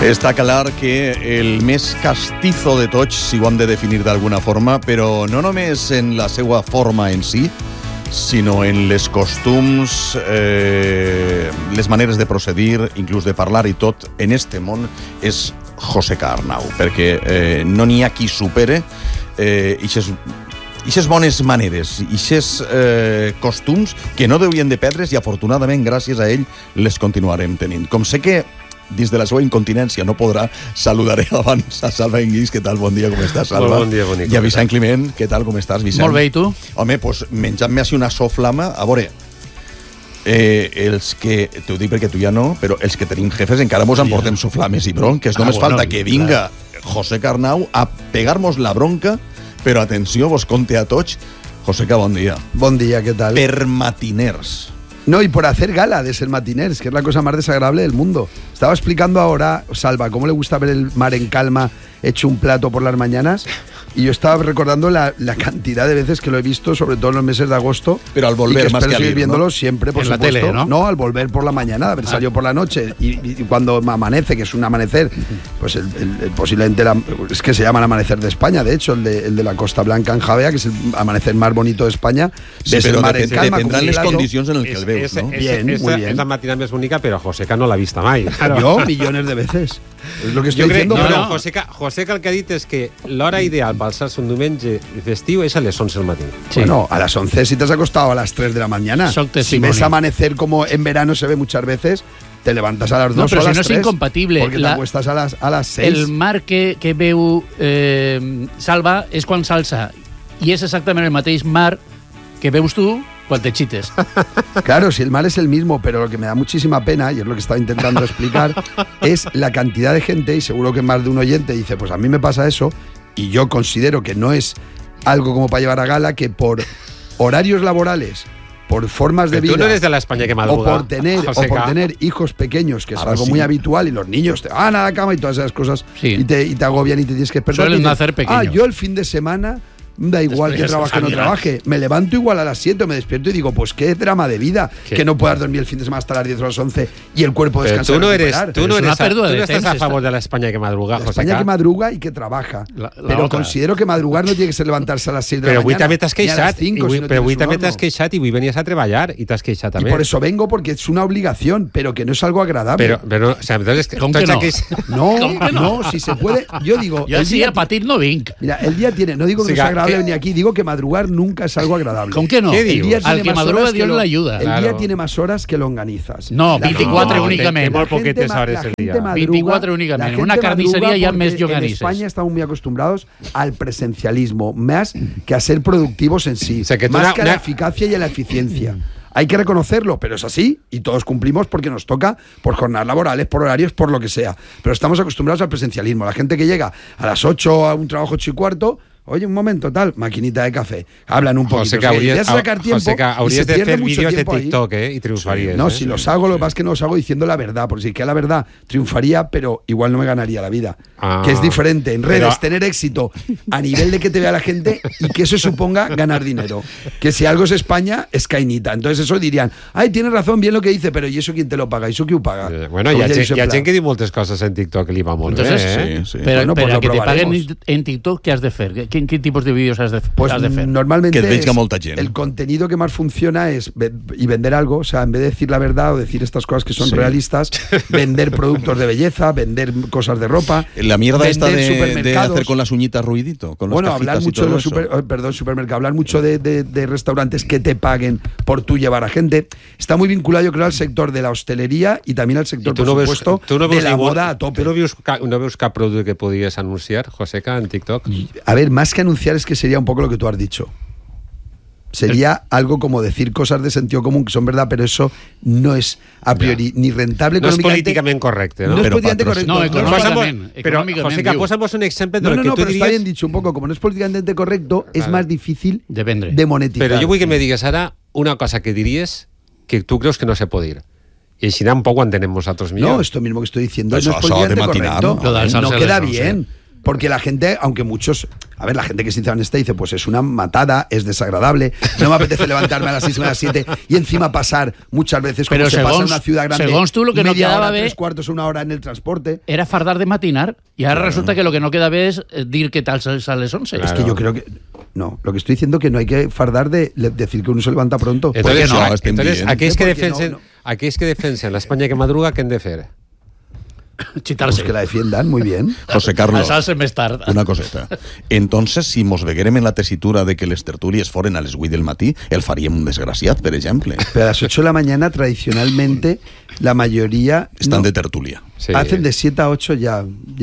Està clar que el més castizo de tots, si ho hem de definir d'alguna forma, però no només en la seva forma en si, sinó en les costums, les maneres de procedir, inclús de parlar i tot, en este món, és Joseca Arnau, perquè no n'hi ha qui supere ixes bones maneres, ixes costums que no deurien de perdre's i afortunadament gràcies a ell les continuarem tenint. Com sé que dins de la seva incontinència no podrà, saludaré abans a Salva Enguís. Què tal? Bon dia, com estàs, Salva? Bon dia, bonic. I a Vicent Climent. Què tal, com estàs, Vicent? Molt bé, i tu? Home, doncs menjant-me així una soflama. A veure, els que, t'ho dic perquè tu ja no, però els que tenim jefes encara mos emportem soflames i bronques. Només falta que vinga Joseca Arnau a pegar-nos la bronca, però atenció, vos conte a tots. Joseca, bon dia. Bon dia, ¿qué tal? Per matiners. No, y por hacer gala de ser matiners, que es la cosa más desagradable del mundo. Estaba explicando ahora, Salva, cómo le gusta ver el mar en calma, hecho un plato por las mañanas, y yo estaba recordando la cantidad de veces que lo he visto, sobre todo en los meses de agosto. Pero al volver, más que al ir, ¿no? viéndolo siempre, por en la supuesto. tele, ¿no? No, al volver por la mañana, haber salido por la noche. Y cuando amanece, que es un amanecer, pues posiblemente es que se llama el amanecer de España, de hecho, el de la Costa Blanca en Javea, que es el amanecer más bonito de España. Sí, ves però el mar en calma, dependran les condicions en el que el veus, no? Bien, muy bien. És la matinada més bonica, però Joseca no l'ha vista mai. Yo millones de veces. Es lo que estoy Jo crec, diciendo, pero... Joseca el que ha dit és que l'hora ideal per alçar-se un diumenge festiu és a les 11 del matí. Sí. Bueno, a las 11 si te has acostado a las 3 de la mañana. Soc Si testimonio. ves amanecer como en verano se ve muchas veces, te levantas a las 2 No, o pero a si las no es 3. incompatible. Porque te acuestas a las 6. El mar que veu Salva és quan s'alça, i és exactament el mateix mar que veus tu quan te xites. Claro, si el mar es el mismo, pero lo que me da muchísima pena, y es lo que estaba intentando explicar, es la cantidad de gente, y seguro que más de un oyente dice, pues a mí me pasa eso, y yo considero que no es algo como para llevar a gala, que por horarios laborales, por formas de Pero vida, tú no eres de la España que madruga, o por tener hijos pequeños, que es Ahora algo sí. muy habitual, y los niños te van a la cama y todas esas cosas, Sí. y te agobian y te tienes que despertar. Suelen y dices, nacer pequeños. yo el fin de semana, da igual Después que trabaje o no sanidad. trabaje, me levanto igual a las 7, me despierto y digo, pues qué drama de vida, ¿Qué? que no puedas dormir el fin de semana hasta las 10 o las 11 y el cuerpo Pero descansar. tú no eres, recuperar. tú no Es una eres, pérdida tú de no estás a temps, favor de la España que madruga, La Joseca. España que madruga y que trabaja. La pero otra. considero que madrugar no tiene que ser levantarse a las 6 de Però la avui mañana. també t'has ni a las queixat, 5, si no però avui tienes un també t'has horno. queixat i avui venies a treballar i t'has queixat Y també. por eso vengo, porque es una obligación, pero que no es algo agradable. Però o sea, entonces, Com que no? No, ¿Cómo que no? no, si se puede. Yo digo. Jo el sí, día a patir no vinc. Mira, el día tiene, no digo que no Siga, sea agradable ¿qué? venir aquí, digo que madrugar nunca es algo agradable. Com que no? Què El dius? día Al tiene que más madruga horas que Dios lo- le ayuda. El día Claro. tiene más horas que longanizas. No, La 24 gente- únicament. Té molt la poquetes gente hores la el gente dia. madruga- 24 la únicament. En gente una carnisseria madruga hi ha més porque llonganisses. En España estamos muy acostumbrados al presencialismo, más que a ser productivos en sí, O sea, que tú más una- que a la eficacia y a la eficiencia. Hay que reconocerlo, pero es así y todos cumplimos porque nos toca por jornadas laborales, por horarios, por lo que sea. Pero estamos acostumbrados al presencialismo. La gente que llega a las 8 a un trabajo 8:15, oye, un momento, tal, maquinita de café. Hablan un poquito. Joseca, o sea, hauries, ideas a sacar tiempo Joseca, y se hauries de pierde fer mucho vídeos de tiempo ahí. TikTok, y triunfaries. No, eh? si los hago, lo que pasa es que no los hago diciendo la verdad, porque si que la verdad triunfaría, pero igual no me ganaría la vida. Ah. Que es diferente en redes Pero- tener éxito a nivel de que te vea la gente y que eso suponga ganar dinero. Que si algo es España, es cainita. Entonces eso dirían, ay, tienes razón, bien lo que dice, pero ¿y eso quién te lo paga? ¿Y eso quién paga? Bueno, Com hi ha, ja gent, dius en hi ha plan. gent que diu moltes coses en TikTok que li va molt Entonces, bé, Sí. Pero, Bueno, pues pero lo a que te paguen probaremos. en TikTok, ¿qué has de hacer? ¿Qué tipos de vídeos has de Pues hacer? normalmente Que et vegi es- molta gent. el contenido que más funciona es y vender algo, o sea, en vez de decir la verdad o decir estas cosas que son Sí. realistas, vender productos de belleza, vender cosas de ropa. La mierda esta vender de supermercados. hacer con las uñitas ruidito, con las Bueno, cajitas hablar y mucho todo de los eso. supermercados, hablar mucho de restaurantes que te paguen por tú llevar a gente. Está muy vinculado, yo creo, al sector de la hostelería y también al sector, por supuesto, de la moda a tope. Tu no veus cap producte que podries anunciar, Joseca, en TikTok? A ver, más que anunciar es que sería un poco lo que tú has dicho. Sería algo como decir cosas de sentido común que son verdad, pero eso no es a priori ni rentable No és econòmicamente. políticament correcte, no? No es Pero políticamente patrocinio. correcto. No, es económicamente. Però, económicamente, Joseca, diu. posa'm un exemple de No, lo que no, tu pero está diries... bien dicho un poco. Como no es políticamente correcto, es Vale. más difícil De vendre. de monetizar. Però jo vull que me digues ara una cosa que diries que tu creus que no se pot dir. I així un poc ho entenem nosaltres millor. No, esto mismo que estoy diciendo Eso, no es eso de políticamente matinar, correcto. ¿no? Lo del No salsero, queda no sé. bien. Porque la gente, aunque muchos... A ver, la gente que sinceramente dice, pues es una matada, es desagradable, no me apetece levantarme a las 6 o a las 7 y encima pasar muchas veces como se pasa en una ciudad grande. Segons tu, lo que no media quedava hora, bé 3/4, una hora en el transporte. era fardar de matinar y ahora resulta que lo que no queda bé es dir que tal sales a les 11. Es que yo creo que... No, lo que estoy diciendo que no hay que fardar de decir que uno se levanta pronto. Entonces, no, entonces aquells que Porque defensen, no. aquells que defensen l'Espanya que madruga, què hem de fer? Chitarse. Pues que la defiendan, muy bien. José Carlos, Alçar-se més tard. una coseta. Entonces, si mos veguérem en la tessitura de que les tertúlies foren a les 8 del matí, el faríem un desgraciat, per exemple. Pero a las 8 de la mañana, tradicionalmente, la mayoría... Estan no, de tertulia. Sí. hacen de 7 a 8 ya.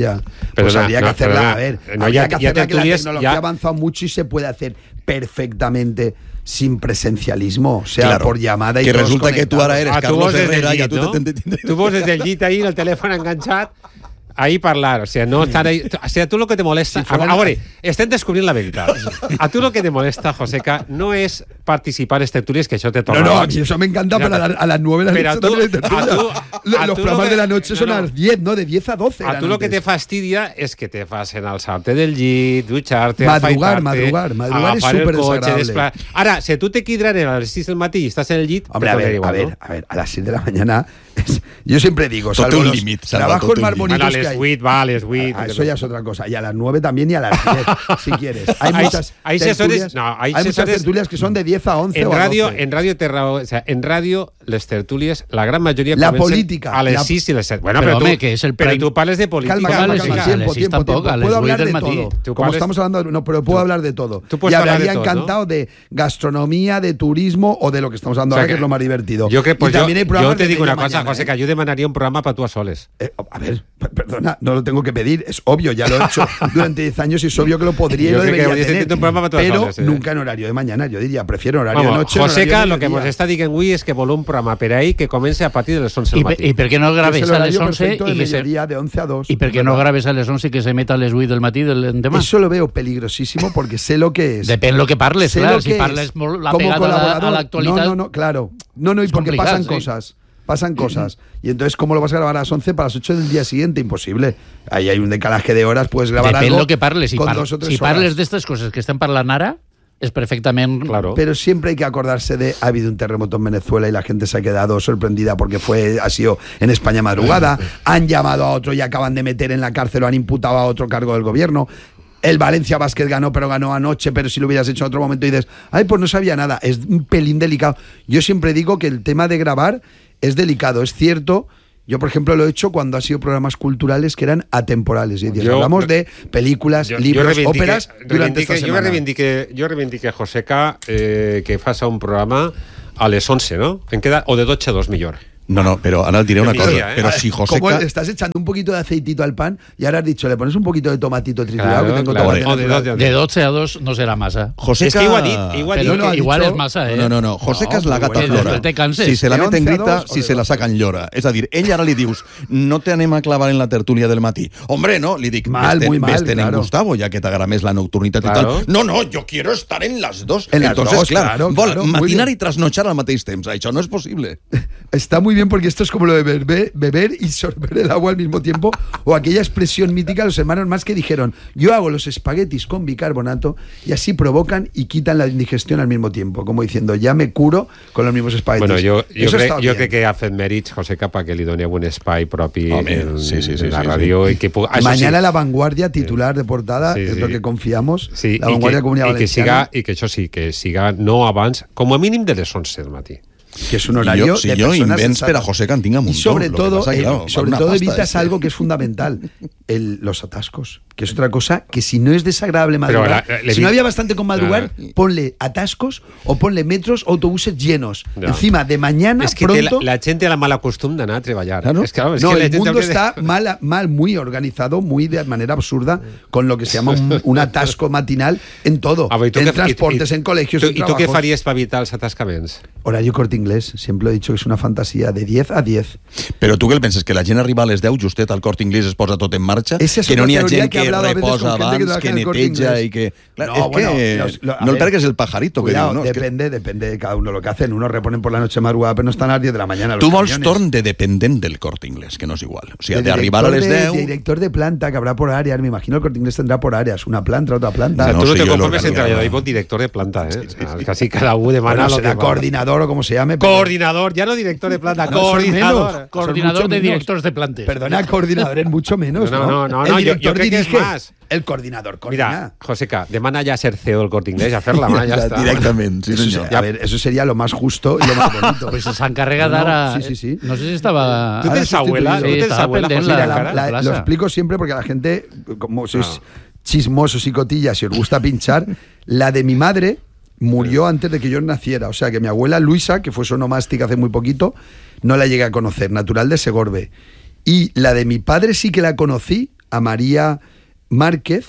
Pues habría que hacerla, a ver, no, habría ya que hacerla, que la tertulias, tecnología ha avanzado mucho y se puede hacer perfectamente sin presencialismo, o sea, Claro, por llamada y que todos resulta que tú ahora conectados. eres tu Carlos vols des del Herrera i a llit, tu no? te... Tu vols des del llit ahí, el telèfon enganxat, ahí parlar, o sea, no estar ahí, o sea, tú lo que te molesta, Si fueran- a veure, estem descobrint la veritat. A tu lo que te molesta, Joseca, no és participar en tertulias, que això te torna No, no, a boig. mí eso me encanta, Ya, pero a las 9 de la pero noche a tú- también hay tertulia. a Los tú programas lo que- de la noche son no, a no. las 10, ¿no? De 10 a 12. A eran tu lo que te antes. fastidia és que te facin alçar-te del llit, dutxar-te, Madrugar, afaitar-te, madrugar és agafar el cotxe, superdesagradable. Ara, si tu te quidraren a les 6 del matí i estàs en el llit, Hombre, te a ver, tornaria igual, a ver, no? a ver, a las 6 de la mañana. Yo siempre digo, Tot té salvo un los límit, Salva, trabajos tot té un más límit. Bueno, a bonitos que les hay. 8, va, a les 8. Eso ya es otra cosa. Y a las 9 también y a las 10, si quieres. Hay Hay- muchas hay tertulias, sesores- no, hay muchas sesores- tertulias que son de 10 a 11 En o a ràdio, 12. en ràdio té raó, o sea, en ràdio les tertúlies, la gran majoria La comencen política, a les la- 6 i les 7. Bueno, Però, però, home, tu, que és el però prime- tu parles de política. Calma, Calma, calma, calma, calma. calma. Tiempo, Sí, tiempo, tampoco, tiempo. a les Puedo 8 hablar del de matí. todo. Tú Como puedes- estamos hablando, no, pero puedo hablar de todo. Tú puedes Y hablar de hablaría todo, encantado de gastronomía, de turismo o de lo que estamos hablando O sea ahora, que que es lo más divertido. Jo crec, Y pues también hay yo programas te de digo una media cosa, mañana, José, que yo demanaria un programa para tú a soles. A ver, perdona, no lo tengo que pedir, es obvio, ya lo he hecho durante 10 años y es obvio que lo podría y Yo lo creo que debería hauries de tener. tenir un programa para todas Pero horas, nunca en horario de mañana, yo diría, prefiero horario de Vamos, noche. en Joseca, horario lo que mediodía. ens està dient avui és que vol un programa per ahir que comenci a partir de les 11 del matí. I per què no Es graves el a les horario 11 perfecto de i que se... mediodía, de 11 a 2. I per què no graves a les 11 i que se meta a les 8 del matí del demà? Eso lo veo peligrosísimo porque sé lo que es. Depèn lo que parles, Sé clar. lo Si que parles es. molt la Como pegada colaborador. a l'actualitat... No, claro. No, y Es porque complicado, pasan sí. cosas. Pasan cosas. Y entonces, ¿cómo lo vas a grabar a las 11 para las 8 del día siguiente? Imposible. Ahí hay un decalaje de horas, puedes grabar Depèn algo lo que parles. Si, con 2 o 3 si horas. parles d'estes coses que estem parlant ara, és perfectament... Claro. Pero siempre hay que acordarse de ha habido un terremoto en Venezuela y la gente se ha quedado sorprendida porque ha sido en España madrugada, han llamado a otro y acaban de meter en la cárcel o han imputado a otro cargo del gobierno. El Valencia Basket ganó, pero ganó anoche, pero si lo hubieras hecho en otro momento y dices, ay, pues no sabía nada. Es un pelín delicado. Yo siempre digo que el tema de grabar es delicado, es cierto. Yo, por ejemplo, lo he hecho cuando ha sido programas culturales que eran atemporales. Es decir, hablamos de películas, libros, óperas durante esta semana. Jo reivindique, Joseca, que faça un programa a les 11, no? En queda, o de 12 a 2, millor. No, pero ahora diré una Que cosa. mira, Pero si Como Joseca... le estás echando un poquito de aceitito al pan y ahora has dicho, le pones un poquito de tomatito triturado, Claro, que tengo claro. tomate O de natural. De 12 a 2 no serà massa. Joseca... És que igual ha dit, Però no, ha igual dicho- és massa, eh? No. Joseca és la però gata bueno, flora. te canses. Si se la De meten 11 a grita, 2 o si de se la 12. sacan llora. És a dir, ell ara li dius, no te anem a clavar en la tertúlia del matí. Hombre, no, li dic, Mal, muy mal, vés-te'n en claro. Gustavo, ya que t'agrada més la nocturnitat Claro. i tal. No, yo quiero estar en las dos. En las Entonces, dos, claro, claro, vol claro, muy matinar bien. i trasnochar al mateix temps. Això no és possible. Está muy bien porque esto es como lo de beber y sorber el agua al mismo tiempo, o aquella expresión mítica de los hermanos Marx que dijeron, yo hago los espaguetis con bicarbonato y así provocan y quitan la indigestión al mismo tiempo, como diciendo, ya me curo con los mismos espaguetis. Bueno, jo Eso está bien. crec que ha fet mèrits, Joseca, perquè li doneu un espai propi Home, en sí, en la ràdio. I que Mañana La Vanguardia, titular de portada, Sí, es sí. lo que confiamos. Sí, La Vanguardia Comunidad i que Valenciana, això sí, que siga no abans, com a mínim de les 11 del matí. que es un horario si de yo personas invents per a sensatas. José Cantinga un Y montón. sobre Lo que todo, pasa que, claro, sobre una todo pasta evitas ese. algo que es fundamental, los atascos, que es otra cosa que si no es desagradable madrugar, si no había bastante con madrugar, ponle atascos o ponle metros, autobuses llenos. No. Encima de mañana, És que pronto... la gent té la mala costum d'anar a treballar. Claro. És que, és No, que la el gent mundo hauria de- está mal, muy organizado, muy de manera absurda, con lo que se llama un atasco matinal en todo. Ah, però i tu En què- transportes, en colegios, en I tu què trabajos. faries per evitar els atascaments? Horario Corte Inglés. Siempre he dicho que es una fantasía de 10 a 10. Però tu què el penses? Que la gent arriba a les 10, justet al Corte Inglés es posa tot en marxa? Esa es Que no otra n'hi ha teoría gent que he que hablado a veces reposa con gente que abans, trabaja que en el Corte neteja Inglés. i que... Clar, No, és bueno, que a no el ver, pergues el pajarito, Cuidado, que diu, no? És que depende de cada uno lo que hacen. Unos reponen por la noche madrugada, pero no están a las 10 de la mañana. tu los vols camiones. torn de dependent del Corte Inglés, que no és igual. O sigui, De d'arribar a les director 10... de director de planta que habrá por áreas. Me imagino el Corte Inglés tendrá por áreas. Una planta, otra planta. O sea, No tú no sé te yo lo conformes que en haría. treballador y director de planta, ¿eh? Casi cada uno demana Bueno, lo será que va. coordinador o como se llame. pero- Coordinador, ya no director de planta, No, son coordinador. menos. Coordinador Son de mucho menos. directores de plantes. Perdona, coordinador es mucho menos. No, El yo director creo que es dirige, más. El coordinador coordina. Mira, Joseca, demana ya ser CEO del Corte Inglés y hacerla, ya está. Directament, sí Eso, senyor. a ver, eso sería lo más justo y lo más bonito. Pues se encarrega No, d'ara... sí. No sé si estava... ¿Tú Ahora tienes abuela? ¿Tú Sí, tienes estaba abuela, pendent José? la- Mira, la Lo plaça. explico siempre porque a la gente, como sois chismosos y cotillas y os gusta pinchar, la de mi madre murió antes de que yo naciera. O sea que mi abuela Luisa, que fue sonomástica hace muy poquito, no la llegué a conocer, natural de Segorbe. Y la de mi padre sí que la conocí, a María Márquez.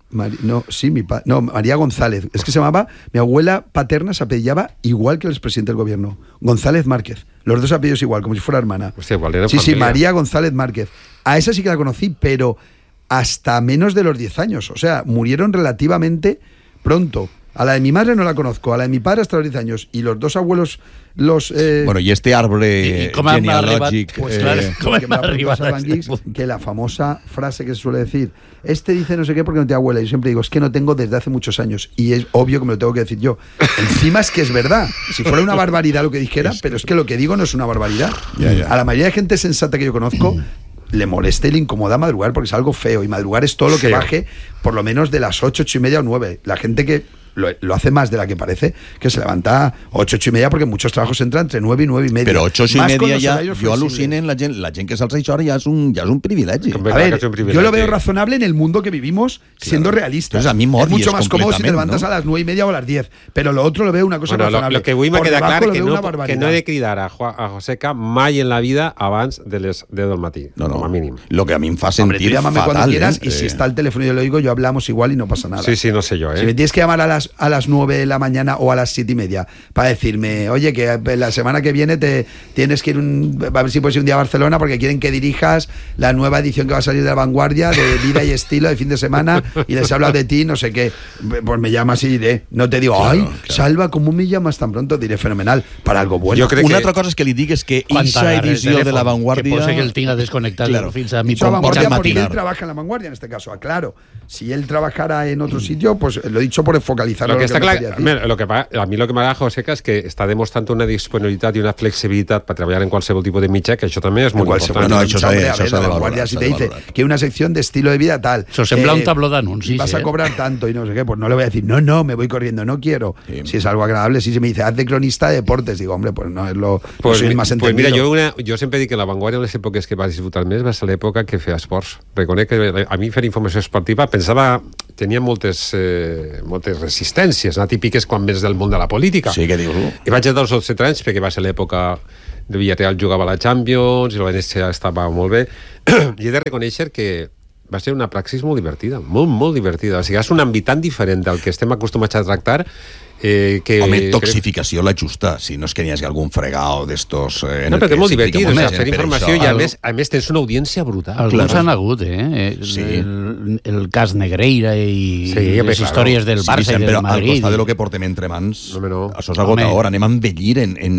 María González. Es que se llamaba, mi abuela paterna se apellidaba igual que el expresidente del gobierno, González Márquez. Los dos apellidos igual, como si fuera hermana. Hostia, igual era Sí, familia. María González Márquez. A esa sí que la conocí, pero hasta menos de los 10 años. O sea, murieron relativamente pronto. A la de mi madre no la conozco, a la de mi padre hasta los 10 años. Y los dos abuelos, Bueno, i este arbre I com hem genealògic... arribat? Pues clar, com que hem me ha apuntado arribat a Salvan este Geeks, punt? que la famosa frase que se suele decir, dice no sé qué porque no tiene abuela. Yo siempre digo, es que no tengo desde hace muchos años. Y es obvio que me lo tengo que decir yo. Encima es que es verdad. Si fuera una barbaridad lo que dijera, pero es que lo que digo no es una barbaridad. Ya. A la mayoría de gente sensata que yo conozco le molesta y le incomoda madrugar porque es algo feo. Y madrugar es todo lo que Feo. baje por lo menos de las 8, 8 y media o 9. La gente que lo hace más de la que parece, que se levanta 8, 8 y media, porque muchos trabajos entran entre 9 y 9 y media. Però 8 i Más con media los ja, horarios jo flexibles. al·lucine en la gent que s'alça a això ja és un privilegi. Com- A Verdad ver, que es un privilegio. yo lo veo razonable en el mundo que vivimos, siendo realistas. Entonces, a mí es m'odies mucho más cómodo si te completament, levantas no? a las 9 y media o a las 10. Pero lo otro lo veo una cosa Bueno, razonable. lo que avui m'ha Por quedat debajo clar lo que veo una no, barbaridad. que no he de cridar a Joseca mai en la vida abans de les 10 del matí, com a mínim. Lo que a mi em fa Hombre, tú sentir llámame fatal. cuando quieras y eh? si está el teléfono y yo lo digo, yo hablamos igual y no pasa nada. Sí, no sé yo, Si me ¿eh? tienes que llamar a las 9 de la mañana o a las 7 y media para decirme, oye, que la semana que viene te tienes que ir a ver si puedes ir un día a Barcelona porque quieren que dirijas la nueva edición que va a salir de La Vanguardia de vida y estilo de fin de semana y les he hablado de ti, no sé qué, pues me llamas y diré. No te digo, Claro, ay, claro. Salva, ¿cómo me llamas tan pronto? Diré fenomenal, para algo bueno. Jo crec Una que- altra cosa és que li digues que Quan eixa t'agarra el edició de La telèfon, Vanguardia... Que pot ser que el tinga desconnectat Claro. fins a mi Dicho a La Portes Vanguardia porque él matinar. trabaja en La Vanguardia en este caso, aclaro. Si él trabajara en otro sitio, pues lo he dicho por focalizar Lo que està me clar, quería decir. mira, a mi lo que m'agrada, Joseca, és que està demostrant una disponibilitat i una flexibilitat per treballar en qualsevol tipus de mitjà, que això també és molt Igual se important. No, puede eso pinchar, se- hombre, a eso ver, se La de Vanguardia valorar, si se te de dice valorar. que hay una sección de estilo de vida tal. Eso sembla un tabló d'anuncis, Y vas a cobrar tanto y no sé qué, pues no le voy a decir, no, me voy corriendo, no quiero. Sí. Si es algo agradable, si se me dice, haz de cronista de deportes, digo, hombre, pues no es lo Pues, soy el más pues mira, entendido. jo sempre dic que La Vanguardia, en les èpoques que va disfrutar més, va ser l'època que feia esports. Reconec que a mi fer informació esportiva pensava, tenia moltes resistències, no? Típiques quan vens del món de la política. Sí, què dius? I vaig estar als 7 anys perquè va ser l'època de Villarreal jugava a la Champions i la Venècia estava molt bé. I he de reconèixer que va ser una praxis molt divertida, molt divertida. O sigui, és un àmbit tan diferent del que estem acostumats a tractar que... Home, toxificació la justa, si no és que n'hi hagi algun fregao d'estos... No, però que és molt divertit, o sigui, fer per informació això. i a més tens una audiència brutal. Alguns Claro. han hagut, Sí. el cas Negreira i Sí, les claro. històries del Sí, Barça Vicent, i del però al Madrid. costat de lo que portem entre mans, Home, no. això és agotador, Home. anem a envellir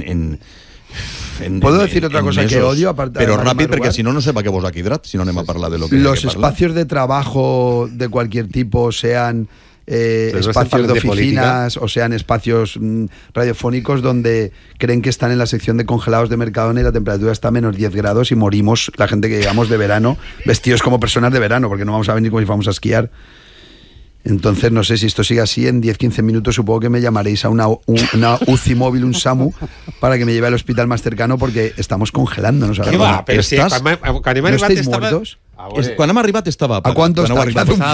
¿Puedo decir otra cosa que odio, aparte Però de ràpid, madrugar? perquè si no, no sé per què vos aquí hidrat, si no anem a parlar de lo que Los hay que parlar. espacios de trabajo de cualquier tipo, sean no estem espacios parlant de de oficinas o sean espacios radiofónicos donde creen que están en la sección de congelados de Mercadona y la temperatura está a menos 10 grados y morimos la gente que llegamos de verano vestidos como personas de verano porque no vamos a venir como si fuéramos a esquiar. Entonces no sé si esto sigue así, en 10-15 minutos supongo que me llamaréis a una UCI móvil, un SAMU, para que me lleve al hospital más cercano porque estamos congelándonos ahora Què mismo. va? Però si Estàs- quan anem ¿No arribat estáis estava... muertos? Quan hem arribat estava apagat. ¿A cuánto está?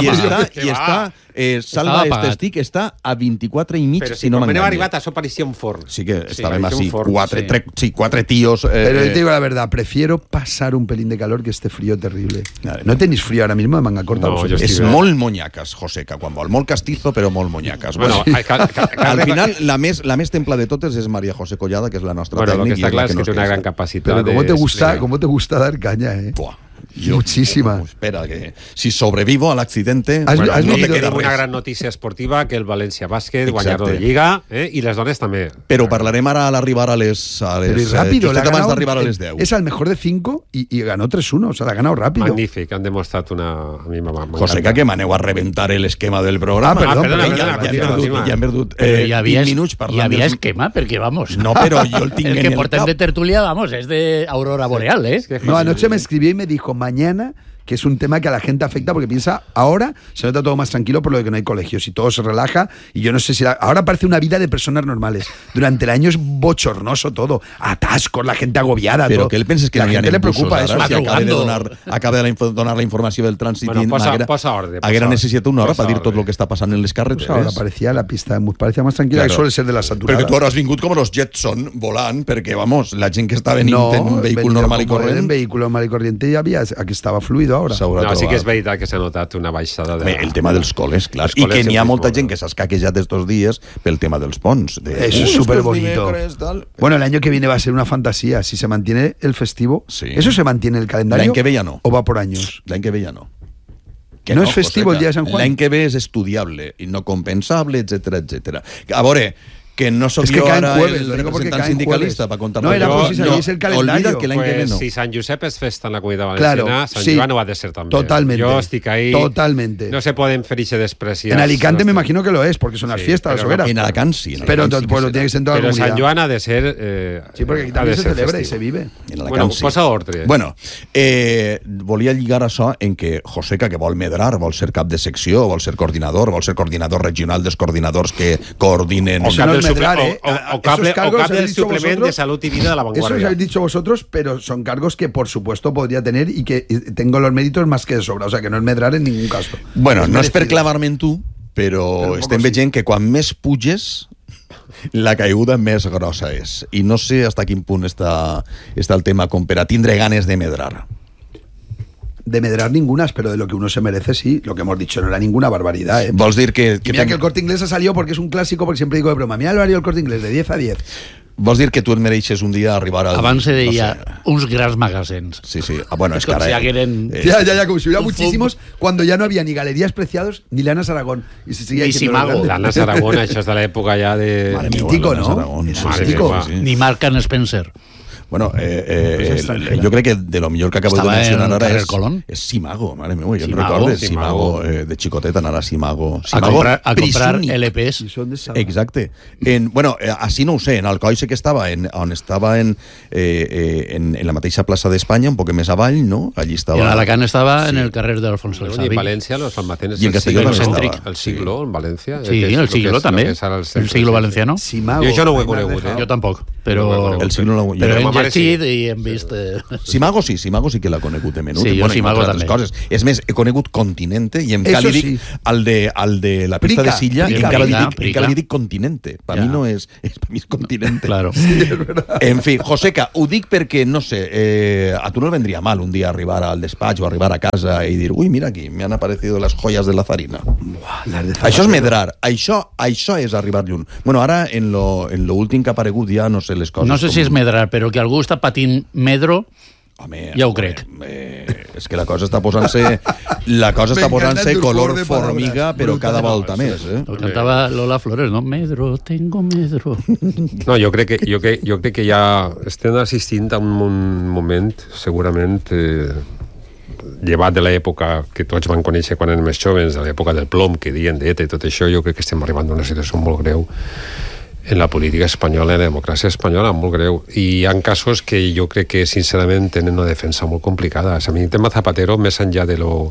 I està Salva Estic està a 24 i mig, Però si no quan m'enganya. hem arribat, això pareixia un forn. Sí que estàvem parecía así, un forn, cuatro tíos. Pero yo te digo la verdad, prefiero pasar un pelín de calor que este frío terrible. ¿No tenéis frío ahora mismo de manga corta? No, vosotros? yo És estic bé. molt monyaques, Joseca, quan vol. Molt castizo, però molt monyaques. Bueno, Al final, la més templa de totes és María José Collada, que és la nostra Bueno, lo que tècnica. está claro es que tiene una gran capacidad. Pero de cómo te gusta dar caña, ¿eh? Buah. Muchísima. Espera, que si sobrevivo al accidente, Has Bueno, visto no te tenim queda una res. gran notícia esportiva, que el València Bàsquet, Exacte. guanyador de Lliga, i les dones també. Però parlarem ara al arribar a les... Pero y rápido, justet abans d'arribar a les 10. Es al mejor de 5 y ganó 3-1, o sea, la ha ganado rápido. Magnífic, han demostrat una... A mi m'encanta. Joseca, que m'aneu a rebentar l'esquema del programa. Perdona, continua. Ja hem perdut Però hi havia, 20 minuts hi parlant. havia esquema, perquè, vamos... No, però jo el tinc el en que el portem cap. de tertulia, vamos, es de Aurora Boreal, ¿eh? No, anoche me escribió y me dijo, mañana, que es un tema que a la gente afecta porque piensa, ahora se nota todo más tranquilo por lo de que no hay colegios y todo se relaja y yo no sé si... ahora parece una vida de personas normales. Durante el año es bochornoso todo. Atascos, la gente agobiada. Però todo. que ell penses que la no hi ha gente le impulsos preocupa ara, eso. si acaba de Madrugando. donar la informació del trànsit. Bueno, posa ordre, Haguera posa necessitat una hora posa per dir tot ordre. el que està passant en les Pues carreteres. ahora parecía la pista parecía más tranquila, Claro. que suele ser de la saturada. Perquè tu ara has vingut com los Jetson volant, perquè, vamos, la gent que està venint no, en un vehículo venido normal i como en corrent... vehículo normal y corriente y había, aquí estaba fluido ahora. s'haurà No, sí que és trobat. veritat que s'ha notat una baixada de... Bé, el tema dels col·les, clar. Els I col·les que n'hi ha sempre molta és gent molt que s'ha escaquejat estos dies pel tema dels ponts. Eso es súper bonito. Bueno, el año que viene va a ser una fantasía. Si se mantiene el festivo, Sí. ¿eso se mantiene el calendario? L'any que ve ja no. ¿O va por años? L'any que ve ja no. No és festivo el dia de Sant Juan? L'any que ve és estudiable i no compensable, etc. A veure, que no sóc Es que jo caen ara jueves, el lo digo porque representant caen sindicalista jueves. per contar No, era jo, por si sabéis el calendario. Olvida't que l'any que ve Pues, no. si Sant Josep és festa en la Comunitat Claro, Valenciana, Sant sí. Joan ho ha de ser també. Totalmente. Jo estic ahí. Totalmente. No se poden fer ixe despreciar. En Alicante me imagino que lo es, porque son las Sí, fiestas, las pero hogueras. En Alacant sí. en Pero Alacant sí que pues lo serà. tiene que ser en toda la Però comunidad. Sant Joan ha de ser... Sí, porque aquí ha también de se ser celebra y festiu. se vive. En Alacant Bueno, sí. posa ordre. Bueno, volia lligar això en que Joseca, que vol medrar, vol ser cap de secció, vol ser coordinador regional dels coordinadors que coordinen... O Eso cap no del, es medrar, suple- o cap Esos cargos del habéis dicho suplement vosotros. de Salud y Vida de la Eso Vanguardia. os habéis dicho vosotros, pero son cargos que por supuesto podría tener y que tengo los méritos más que de sobra. O sea, que no es medrar en ningún caso. Bueno, no és per merecido. clavar-me en tu, però Però un estem poco veient que quan més puges, la caiguda més grossa és. I no sé fins a quin punt està el tema com per a tindre ganes de medrar. De medrar ningunas, pero de lo que uno se merece, sí. Lo que hemos dicho no era ninguna barbaridad, ¿eh? Vols dir que... Y mira que el Corte Inglés ha salido porque es un clásico, porque siempre digo de broma. Mira el horario del Corte Inglés, de 10 a 10. Vols dir que tu et mereixes un dia arribar al... Abans se no deia sé. uns grans magasins. Sí, sí. Bueno, és que Com ara... si hagueren... Ya, como si hubiera un muchísimos, cuando ya no había ni Galerías Preciados ni Lanas Aragón. Y se seguía Ni diciendo Simago. lo grande. L'Anna Saragón, això és de l'època ja de... Mare meva, mítico, l'Anna ¿no? Saragón, Es sí, Mare sí, meva. sí. Ni Marc and Spencer. Bueno, extranjera. jo crec que de lo millor que acabo Estava de mencionar en ara carrer Colón. és Simago, mare meva, jo em Simago, recordo Simago. de xicotet anar a Simago. A comprar Prisúnic. LPs. Y son de esa- Exacte. Bueno, així no ho sé, en Alcoi sé que estava on estava en la mateixa plaça d'Espanya, un poc més avall, no? Allí estava... I l'Alacant estava en el carrer d'Alfonso el Y en Savi. Valencia los almacenes Y en Castelló del también siglo, estaba. el siglo en Valencia. Sí, el siglo també. El siglo valenciano. Simago. Jo això no ho he Ahí me has conegut, dejado. Jo tampoc, No ho he però... conegut. El siglo no... jo Però crec- hem ma mare llegit i hem vist... Simago sí que l'ha conegut de menut. Sí, jo Bueno, i Simago moltes altres també. coses. És més, he conegut Continente i Eso encara li dic sí. el de la pista Prica, de Silla i Prica, encara li dic Continente. Per Ja. mi no és... Per mi és Continente. Claro. En fi, Joseca, ho dic perquè, no sé, a tu no el vendria mal un dia arribar al despatx o arribar a casa i dir, uy, mira aquí, me han aparecido las joyas de la Zarina. Las de Això és medrar, això és arribar lluny. Bueno, ara, en lo últim que ha aparegut ja no sé les coses. No sé si és medrar, però que algú està patint medro, Home, ja ho crec. És que la cosa està posant-se Me encanta tu color juego de formiga, palabras. però Brutal. cada volta més. Ho cantava Lola Flores, no? Medro, tengo medro. No, jo crec que ja estem assistint a un moment segurament llevat de l'època que tots van conèixer quan érem més joves, de l'època del plom que diuen d'ETA i tot això, jo crec que estem arribant a una situació molt greu en la política espanyola, en la democràcia espanyola, molt greu. I hi ha casos que jo crec que, sincerament, tenen una defensa molt complicada. A mi el tema Zapatero, més enllà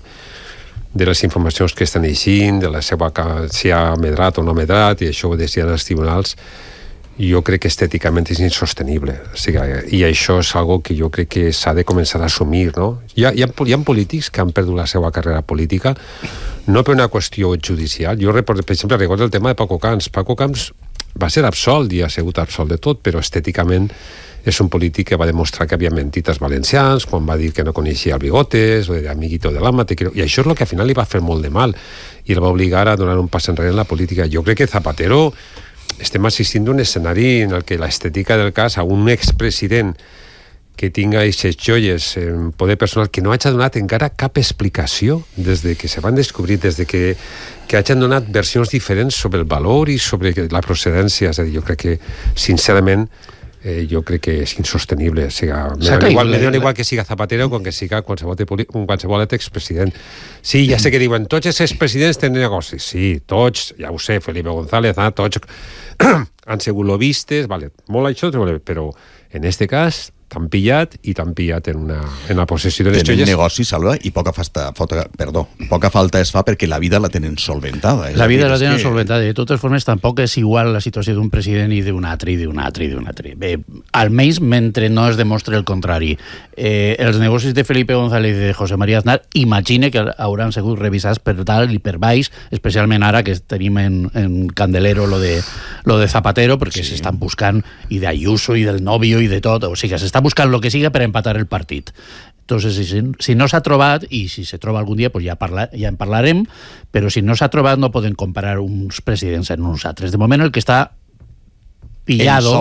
de les informacions que estan eixint, de la seva si ha medrat o no ha medrat, i això ho decidien els tribunals, jo crec que estèticament és insostenible. O sigui, i això és algo que jo crec que s'ha de començar a assumir, no? Hi ha polítics que han perdut la seva carrera política no per una qüestió judicial. Jo, per exemple, recordo el tema de Paco Camps. Paco Camps va ser absolt i ha sigut absolt de tot, però estèticament és un polític que va demostrar que havia mentit als valencians quan va dir que no coneixia el Bigotes o d'amiguito de l'Ama, i això és el que al final li va fer molt de mal i el va obligar a donar un pas enrere en la política. Jo crec que Zapatero estem assistint a un escenari en el que l'estètica del cas a un expresident que tinga aquestes joies en poder personal que no hagi donat encara cap explicació des de que se van descobrir, des de que hagin donat versions diferents sobre el valor i sobre la procedència. És a dir, jo crec que, sincerament, jo crec que és insostenible. O sigui, me dona igual que siga Zapatero com que siga qualsevol expresident. Sí, ja sé que diuen, tots els expresidents tenen negocis. Sí, tots, ja ho sé, Felipe González, tots han sigut lobistes, vale, molt això, però en este cas t'han pillat en la possessió de les joies. Tenen negoci, Salva, i poca falta es fa perquè la vida la tenen solventada. La vida la tenen solventada. De totes formes, tampoc és igual la situació d'un president i d'un altre. Bé, almenys mentre no es demostre el contrari. Els negocis de Felipe González i de José María Aznar, imagine que hauran sigut revisats per dalt i per baix, especialment ara que tenim en candelero lo de Zapatero, perquè s'estan buscant i d'Ayuso i del novio i de tot, o sigui, s'està buscant el que siga per empatar el partit. Entonces, si no s'ha trobat, i si se troba algun dia, pues ja en parlarem, però si no s'ha trobat no poden comparar uns presidents en uns altres. De moment el que està pillado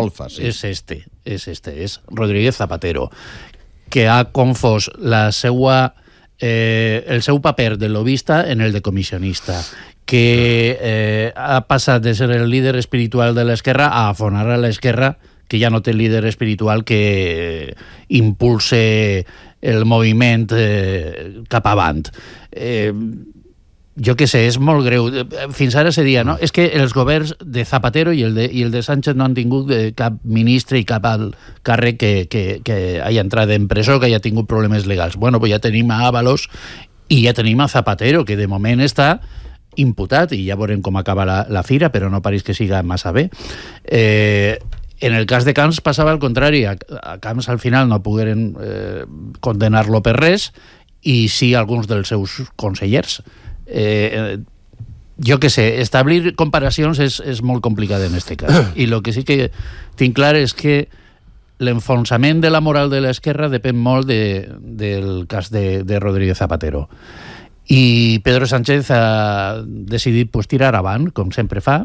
és Rodríguez Zapatero, que ha confós el seu paper de lobista en el de comissionista, que ha passat de ser el líder espiritual de l'esquerra a afonar a l'esquerra, que ja no té líder espiritual que impulse el moviment cap avant. Jo què sé, és molt greu. Fins ara se dia, no? És que els governs de Zapatero i el de Sánchez no han tingut cap ministre i cap alt càrrec que hagi entrat en presó, que hagi tingut problemes legals. Bueno, pues ja tenim a Ábalos i ja tenim a Zapatero, que de moment està imputat, i ja veurem com acaba la fira, però no pareix que siga massa bé. En el cas de Camps passava al contrari. A Camps al final no pogueren condenar-lo per res, i sí alguns dels seus consellers. Jo què sé, establir comparacions és molt complicat en aquest cas. I el que sí que tinc clar és que l'enfonsament de la moral de l'esquerra depèn molt del cas de Rodríguez Zapatero. I Pedro Sánchez ha decidit tirar avant, com sempre fa.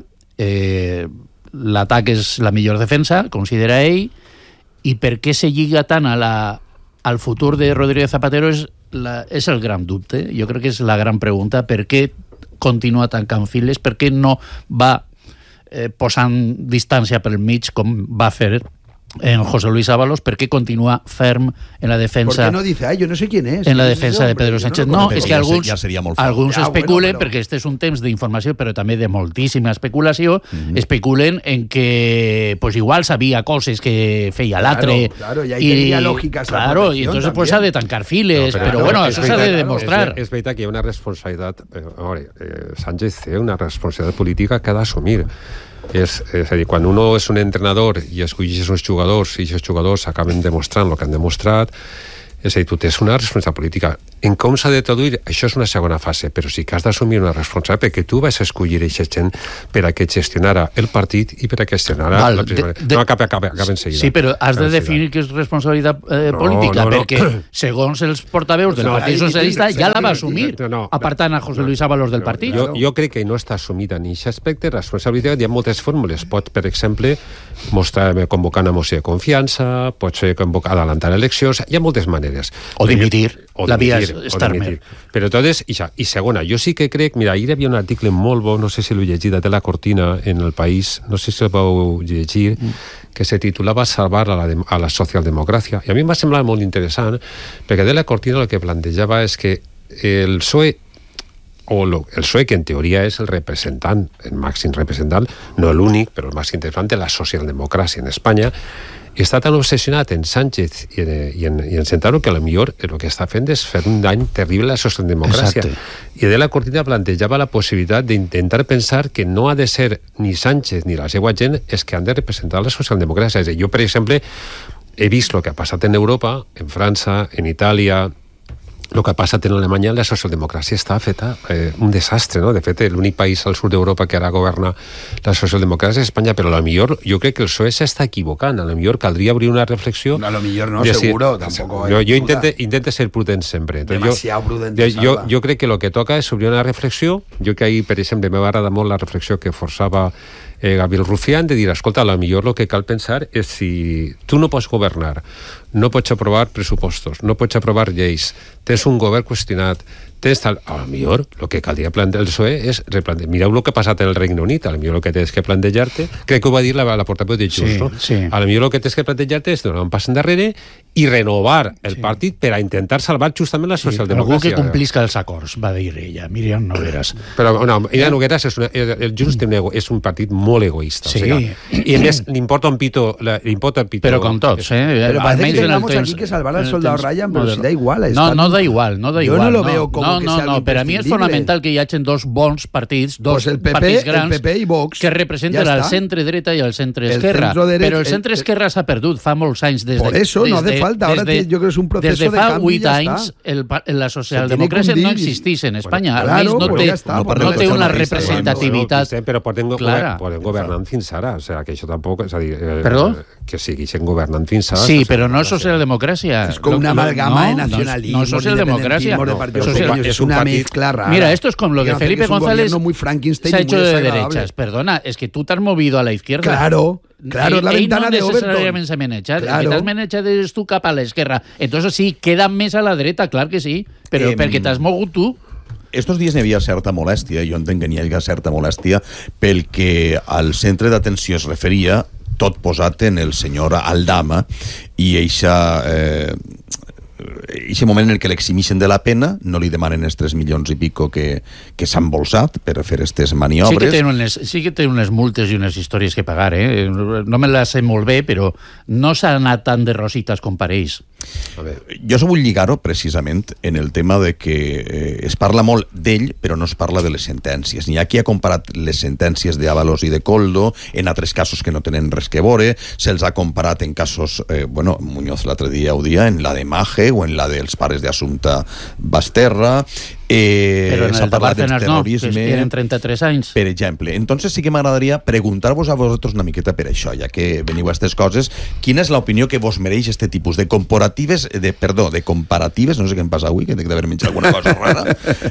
L'atac és la millor defensa, considera ell, i per què se lliga tant al futur de Rodríguez Zapatero és el gran dubte. Jo crec que és la gran pregunta. Per què continua tancant files? Per què no va posant distància pel mig com va fer en José Luis Ábalos? ¿Por qué continúa ferm en la defensa? ¿Por qué no dice, ay, yo no sé quién es? En la defensa de Pedro Sánchez. No, és que alguns especulen, perquè este és un temps d'informació, però també de moltíssima especulació, especulen en que pues igual sabia coses que feia l'altre. Claro, y ahí tenia lògica. Claro, y entonces pues ha de tancar files, però bueno, eso s'ha de demostrar. És veritat que hi ha una responsabilitat, Sánchez té una responsabilitat política que ha d'assumir. És a dir, quan uno és un entrenador i escollis uns jugadors i aquests jugadors acaben demostrant el que han demostrat, és a dir, tu tens una responsabilitat política. En com s'ha de traduir, això és una segona fase, però sí que has d'assumir una responsabilitat perquè tu vas escollir aquesta gent per a que gestionara el partit i per a que gestionara no acaba en seguida. Sí, però has de definir què és responsabilitat política, perquè segons els portaveus del Partit Socialista ja la va assumir, apartant a José Luis Ábalos del partit. Jo crec que no està assumida en aquest aspecte. Responsabilitat, hi ha moltes fórmules. Pot, per exemple, convocar una moció de confiança, pot ser adelantar eleccions, hi ha moltes maneres. O dimitir. La via és estar-me. Però entonces, i segona, jo sí que crec, mira, ahir hi havia un article molt bo, no sé si l'heu llegit, de la Cortina en El País, no sé si el vau llegir, que se titulava Salvar a la socialdemocràcia. I a mi em va semblar molt interessant, perquè de la Cortina el que plantejava és que el PSOE, el PSOE, que en teoria és el representant, el màxim representant, no l'únic, però el màxim representant de la socialdemocràcia en Espanya, i està tan obsessionat en Sánchez i en Centeno que potser el que està fent és fer un dany terrible a la socialdemocràcia. I de la Cortina plantejava la possibilitat d'intentar pensar que no ha de ser ni Sánchez ni la seva gent els que han de representar la socialdemocràcia. Jo, per exemple, he vist el que ha passat en Europa, en França, en Itàlia, el que ha passat en Alemanya, la socialdemocràcia està feta un desastre, no? De fet, l'únic país al sud d'Europa que ara governa la socialdemocràcia és Espanya, però potser jo crec que el PSOE s'està equivocant. Potser caldria obrir una reflexió... No, no, seguro, tampoco. Jo intento ser prudent sempre. Demasiado prudent. Jo crec que el que toca és obrir una reflexió. Jo que ahir, per exemple, m'ha agradat molt la reflexió que forçava Gabriel Rufián, de dir, escolta, potser el que cal pensar és si tu no pots governar, no pots aprovar pressupostos, no pots aprovar lleis, tens un govern qüestionat, tens tal... Potser el que caldria plantejar el PSOE és replantejar. Mireu el que ha passat en el Regne Unit, potser el que tens que plantejar-te, crec que ho va dir la portaveu de Junts, no? Potser el que tens que plantejar-te és donar un pas endarrere i renovar el partit per a intentar salvar justament la socialdemocràcia. Algú que complisca els acords, va dir ella, Míriam Nogueras. Però no, Míriam Nogueras el Junts és un partit molt egoista. Sí. O sigui, i a més, li importa un pito... Però com tots, Pero parece que tengamos aquí que salvar al soldado Ryan, pero si da igual. No da igual. Yo no lo veo como que sea algo per a mi és fonamental que hi hagin dos bons partits, dos partits grans, el PP i Vox, que representen el centre-dreta i el centre-esquerra. Però el centre-esquerra s'ha perdut fa molts anys. Por eso no hace falta. Ahora yo creo que es un proceso de cambio y ya está. Des de fa 8 anys la socialdemocràcia no existeix en Espanya. Claro, no té una representativitat però poden governant fins ara. O sigui, que això tampoc... És a dir, Perdó? Que segueixen governant fins ara. Sí, però no és socialdemocràcia. Es com una amalgama de nacionalismo, no socialdemocracia. Es una mezcla rara. Mira, esto es como lo de Felipe González se ha hecho de derechas. Perdona, es que tú te has movido a la izquierda. Claro, es la ventana de Overton. Necessàriament se meneja. Claro. El que t'has menejat és tu cap a l'esquerra. Entonces sí, queda més a la dreta, clar que sí, però perquè t'has mogut tu. Estos dies n'hi havia certa molèstia, jo entenc que n'hi havia certa molèstia, pel que al centre d'atenció es referia, tot posat en el senyor Aldama, i eixe moment en què l'eximixen de la pena, no li demanen els 3 milions i pico que s'han bolsat per fer aquestes maniobres. Sí que té unes multes i unes històries que pagar, no me les sé molt bé, però no s'ha anat tan de rositas com pareix. Jo s'ho vull lligar-ho precisament en el tema de que es parla molt d'ell, però no es parla de les sentències. N'hi ha qui ha comparat les sentències d'Ábalos i de Koldo en altres casos que no tenen res que veure, se'ls ha comparat en casos, Muñoz l'altre dia ho dia, en la de Mage o en la dels pares d'Assumpta Basterra, però en s'ha el de parlat del Bárcenas no, que terrorisme, tenen 33 anys. per exemple. Entonces sí que m'agradaria preguntar-vos a vosaltres una miqueta per això, ja que veniu a aquestes coses, quina és l'opinió que vos mereix este tipus de comparatives, no sé què em passa avui, que he d'haver menjat alguna cosa rara,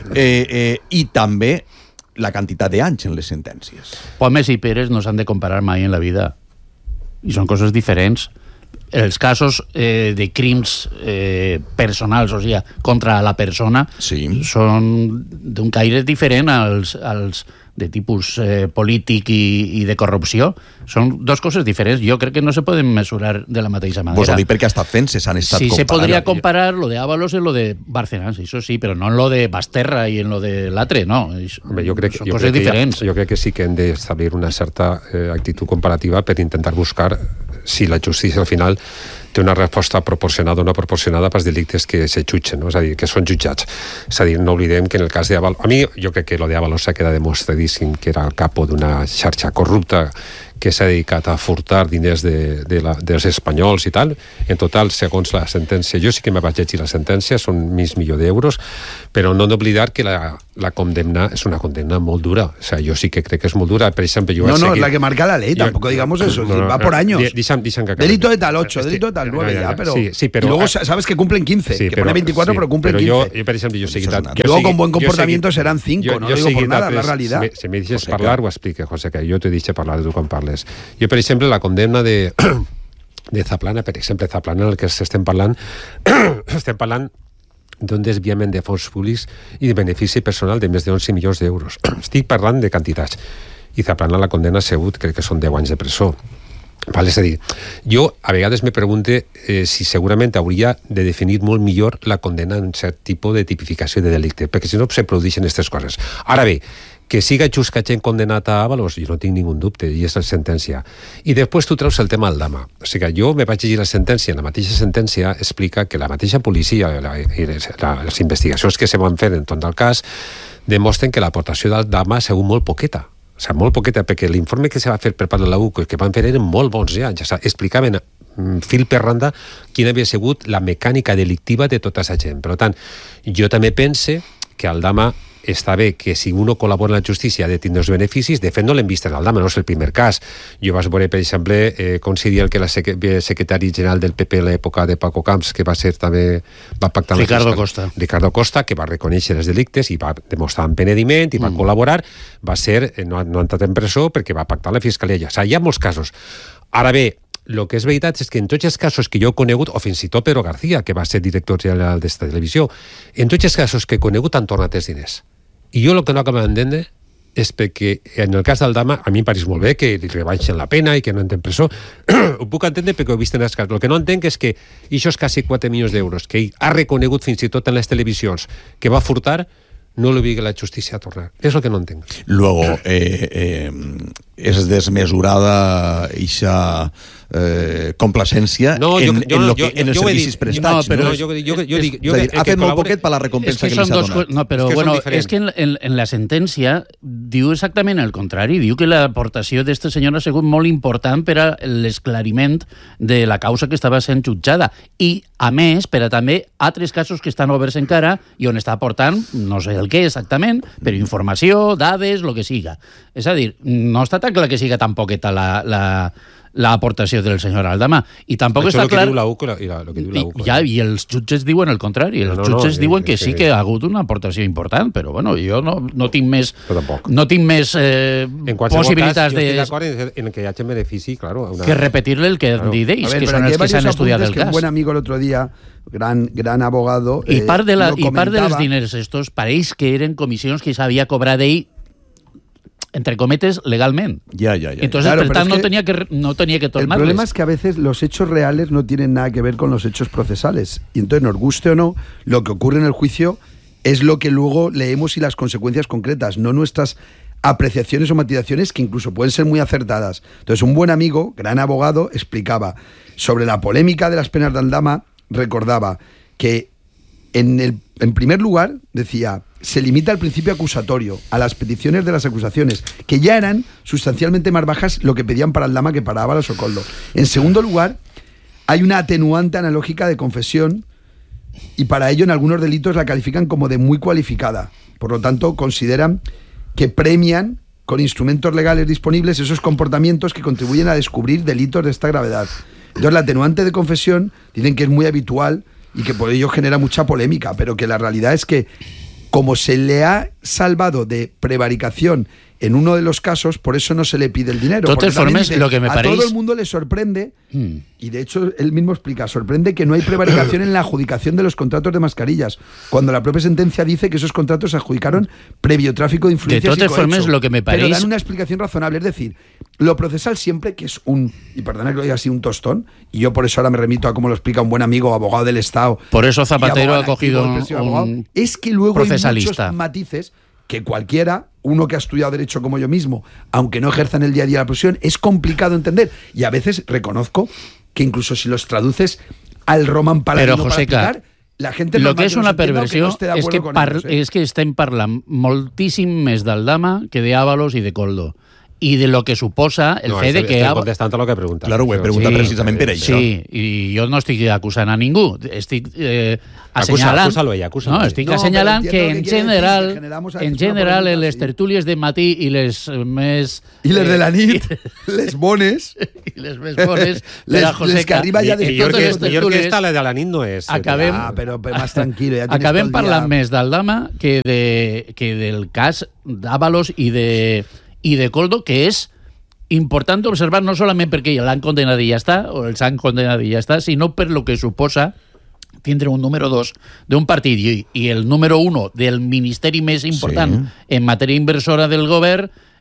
i també la quantitat d'anys en les sentències. Pomes i peres no s'han de comparar mai en la vida, i són coses diferents. Els casos de crims personals, o sigui, contra la persona, són d'un caire diferent als de tipus polític i de corrupció. Són dos coses diferents. Jo crec que no se poden mesurar de la mateixa manera. Vos ho dic perquè ha estat fent-se, s'han estat comparant. Sí, se podria comparar lo de Ábalos en lo de Bárcenas, eso sí, però no en lo de Basterra i en lo de l'altre, no. Són coses diferents. Jo crec que sí que hem d'establir una certa actitud comparativa per intentar buscar si la justícia al final té una resposta proporcionada o no proporcionada pels delictes que se jutgen, no? És a dir, que són jutjats. És a dir, no oblidem que en el cas d'Ábalos... A mi, jo crec que lo d'Ábalos s'ha quedat demostradíssim que era el capo d'una xarxa corrupta que s'ha dedicat a furtar diners dels espanyols i tal. En total, segons la sentència, jo sí que me vaig llegir la sentència, són $1.000.000, però no hem d'oblidar que la condemna és una condemna molt dura. O sea, jo sí que crec que és molt dura. Per exemple, jo no, es la que marca la ley, tampoco digamos eso. Va por años. Delito de tal 8, delito de tal 9, ya, pero... Sí, pero... Y luego sabes que cumplen 15, sí, que pone 24, pero cumplen 15. Yo, per exemple, jo seguit... Que luego con buen comportamiento serán 5, no digo por nada, la realidad. Si me dices parlar, ho explique, José, que jo t'he dit parlar de tu quan parles. Jo, per exemple, la condemna de Zaplana, per exemple, Zaplana, en el que estem parlant d'un desviament de fons públics i de benefici personal de més de 11 milions d'euros. Estic parlant de quantitats. I Zaplana la condemna ha sigut, crec que són 10 anys de presó. Vale, és a dir, jo a vegades me pregunte si segurament hauria de definir molt millor la condemna en cert tipus de tipificació de delicte, perquè si no se produeixen aquestes coses. Ara bé, Que siga Xuscatxen condenat a Ábalos, jo no tinc ningú dubte, i és la sentència. I després tu treus el tema Aldama. O sigui, jo me vaig llegir la sentència, en la mateixa sentència explica que la mateixa policia i les investigacions que se van fer en tot el cas demostren que l'aportació d'Aldama ha sigut molt poqueta. O sigui, molt poqueta, perquè l'informe que se va fer per part de la UCO que van fer eren molt bons ja explicaven fil per randa quina havia sigut la mecànica delictiva de tota aquesta gent. Per tant, jo també pense que Aldama està bé que si uno col·labora en la justícia ha de tindre els beneficis. De fet, no l'hem vist en Aldama, no és el primer cas. Jo vaig veure, per exemple, coincidir el que era secretari general del PP a l'època de Paco Camps, que va ser també... va pactar Ricardo Costa, que va reconèixer els delictes i va demostrar empenediment i va col·laborar. Va ser, no ha entrat en presó perquè va pactar la fiscalia. O sigui, hi ha molts casos. Ara bé, el que és veritat és que en tots els casos que jo he conegut, o fins i tot Pedro García, que va ser director general d'esta televisió, en tots els casos que he conegut han tornat els diners. I jo el que no acabo d'entendre és perquè en el cas d'Aldama a mi em pareix molt bé que li rebaixen la pena i que no entren presó. Ho puc entendre perquè ho he vist en els casos. El que no entenc és que aquests quasi 4 milions d'euros que ell ha reconegut fins i tot en les televisions que va furtar no l'obligui la justícia a tornar. És el que no entenc. Luego, és desmesurada eixa complacència en els servicis prestats. Ha fet molt poquet per la recompensa que li s'ha donat. No, però bueno, és que en la sentència diu exactament el contrari. Diu que l'aportació d'esta senyora ha sigut molt important per a l'esclariment de la causa que estava sent jutjada. I, a més, per a també altres casos que estan oberts encara i on està aportant, no sé el què exactament, però informació, dades, el que siga. És a dir, no està tan clar que siga tan poqueta l'aportació del senyor Aldama. I tampoc està clar... I els jutges diuen el contrari. Els jutges diuen que sí que ha hagut una aportació important, però bueno, jo no tinc més... No tinc més possibilitats de... Jo estic d'acord en que hi hagi benefici, claro. Que repetir-le el que han dit ells, que són els que s'han estudiat el cas. Un buen amigo el otro día, gran abogado... I part dels diners estos pareix que eren comissions que s'havia cobrat ell entre cometes, legalment. Ya. Entonces, claro, por tanto, no tenía que tornarles. El problema es que a veces los hechos reales no tienen nada que ver con los hechos procesales. Y entonces, nos guste o no, lo que ocurre en el juicio es lo que luego leemos y las consecuencias concretas, no nuestras apreciaciones o matizaciones que incluso pueden ser muy acertadas. Entonces, un buen amigo, gran abogado, explicaba sobre la polémica de las penas de Aldama, recordaba que en primer lugar, decía, se limita al principio acusatorio, a las peticiones de las acusaciones, que ya eran sustancialmente más bajas lo que pedían para Aldama que para Ábalos o Koldo. En segundo lugar, hay una atenuante analógica de confesión y para ello en algunos delitos la califican como de muy cualificada. Por lo tanto, consideran que premian con instrumentos legales disponibles esos comportamientos que contribuyen a descubrir delitos de esta gravedad. Entonces, la atenuante de confesión dicen que es muy habitual y que por ello genera mucha polémica, pero que la realidad es que como se le ha salvado de prevaricación en uno de los casos, por eso no se le pide el dinero. Totes formes, lo que me a todo el mundo le sorprende, y de hecho él mismo explica, sorprende que no hay prevaricación en la adjudicación de los contratos de mascarillas, cuando la propia sentencia dice que esos contratos se adjudicaron previo tráfico de influencias. De totes formes, lo que me pareix... Pero dan una explicación razonable, es decir, lo procesal siempre, que es y perdona que lo diga así, un tostón, y yo por eso ahora me remito a cómo lo explica un buen amigo, abogado del Estado. Por eso Zapatero ha cogido un es que luego procesalista. Hay muchos matices que cualquiera, uno que ha estudiado Derecho como yo mismo, aunque no ejerza en el día a día la profesión, es complicado entender. Y a veces reconozco que incluso si los traduces al Roman Paladino para explicar, la gente lo que és una perversió no és que estem parlant moltíssim més d'Aldama que d'Ábalos i de Koldo. Y de lo que suposa el fet de que... Estic contestant a lo que pregunta. Claro, ho he preguntat precisament per això. Sí, i jo no estic acusant a ningú. Estic assenyalant... Acúsalo. No, estic assenyalant que en general en les tertúlies de matí i les més... I les de la nit, les bones... I les més bones de la Joseca. Les que arriba ja de totes les tertúlies... la de la nit no és... Però más tranquilo. Acabem parlant més d'Aldama que del cas d'Ábalos i de Koldo, que és important observar no solament perquè l'han condenat i ja està, o els han condenat i ja està, sinó per lo que suposa tindre un número 2 d'un partit i el número 1 del ministeri més important en matèria inversora del govern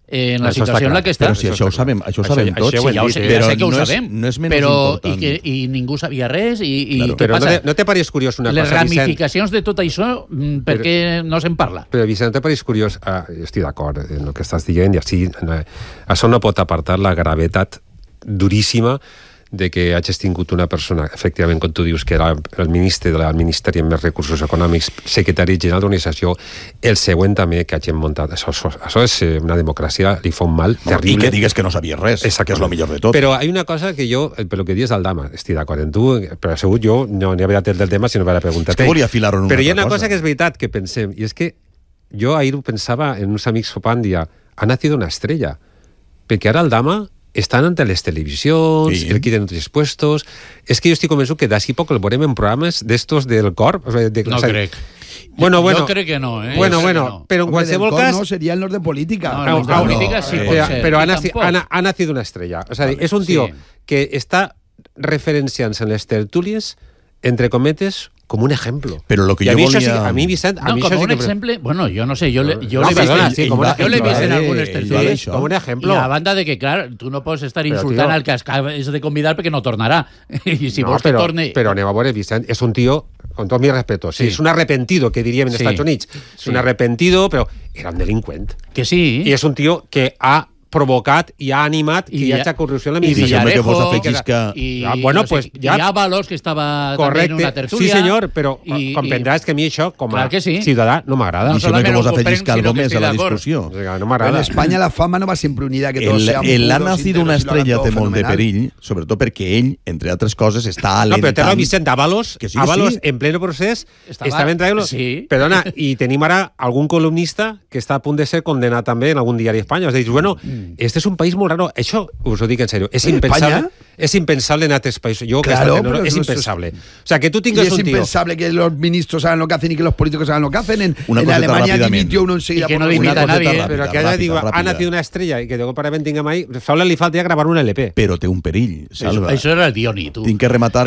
en la Això situació està en la clar. que està. Però si això ho sabem tots. Això ho hem Sí, ja però sé que ho no sabem, no és menys però important. i ningú sabia res i Claro. què Però passa? no te pareix curiós una Les cosa, Vicent? ramificacions de tot això, per Però- què no se'n parla? Però, Vicent, no te pareix curiós? Jo estic d'acord en el que estàs dient, i així, això no pot apartar la gravetat duríssima de que hagis tingut una persona, efectivament, com tu dius, que era el ministre del Ministeri amb més recursos econòmics, secretari general d'organització, el següent també que hagin muntat. Això és una democràcia, li fa un mal No, terrible. I que digues que no sabies res, que és el millor de tot. Però hi ha una cosa que jo, per lo que dius Aldama, estic d'acord amb tu, però segur jo no n'hi havia tret del tema, sinó per a preguntar-te. És que volia filar-ho en una Però hi ha altra una cosa cosa que és veritat que pensem, i és que jo ahir ho pensava en uns amics sopant, dia, ha nacido una estrella, perquè ara Aldama estan ante les televisions, Sí. el quiten tots els puestos. És que jo estic convençut que d'ací poc el veurem en programes d'estos del Corp. No crec. Bueno, Jo crec que no, ¿eh? Bueno, Yo crec que bueno, no. però en Hombre, qualsevol del cas... no serían los de política. No, Ah, los de ah, política sí però, pot ser. però I tampoc. ha nacido una estrella. O sea, és un tio Sí. que està referenciant-se en les tertúlies, entre cometes, com un ejemplo. Però lo que I a jo mi això volia- sí, a mi, Vicent, a No, mi com això sí un que... exemple, bueno, jo no sé, jo l'he No, vist perdona, en- sí, com una- jo l'he vist en ell algunes va tertúlies. d'això. Com un ejemplo. I a banda de que, clar, tu no pots estar Però, insultant tio- al que acabes de convidar perquè no tornarà. I si no, vols que torne... però anem a veure, Vicent, és un tio, con tot mi respeto, sí, Sí. és un arrepentido, que diríem en Sí. Estats Units. És Sí. un arrepentido, però era un delinqüent. Que sí. I és un tio que ha provocat i ha animat que hi hagi corrupció en i l'administració. Sembla que vos Villarejo, afegís que- i, Ah, bueno, no sé, pues i ja- hi ha Valors que estava també en Correcte, una tertúlia. sí senyor, però i- comprendràs que a mi això, com a Clar que sí. ciutadà, no m'agrada. No I sembla que solament vos ho afegís comprenc, que algo sinó que més a la estoy de acuerdo. discussió. O sigui, no En m'agrada. España la fama no va siempre unida, que todos sean El ha puros, nacido una íntegros y lo hagan estrella todo té molt de fenomenal. perill, sobretot perquè ell, entre altres coses, està No, però té alentant... raó, Vicent, Ábalos, Que sí, Ábalos sí. en pleno procés, Estava- estava entrant... sí. Perdona, i tenim ara algun columnista que està a punt de ser condenat també en algun diari d'Espanya. És a dir, bueno, este és un país molt raro. Això, us ho dic en sèrio, és ¿En impensable. España? És impensable en altres països. Jo, que he Claro, estat en pero és eso es- impensable. O sea, que tu Y tingues es un tio... impensable que los ministros hagan lo que hacen y que los políticos hagan lo que hacen. En Una coseta Alemania rápidamente. dimitió uno enseguida. Y que por no lo dimita menos. a nadie, ràpida, Però que ara diu, ha ràpida. nacido una estrella i que de cop ara ben tinguem ahí... Sols li falta gravar un LP. Però té un perill, Salva. Això era el Dioni, tu. Tinc que rematar